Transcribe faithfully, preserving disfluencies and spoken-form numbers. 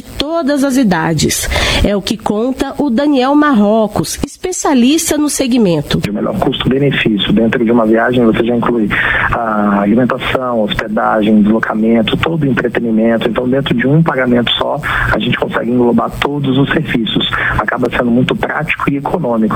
todas as idades. É o que conta o Daniel Marrocos, especialista no segmento. O melhor custo-benefício dentro de uma viagem, você já inclui a alimentação, hospedagem, deslocamento, todo o entretenimento. Então, dentro de um pagamento só, a gente consegue englobar todos os serviços. Acaba sendo muito prático e econômico.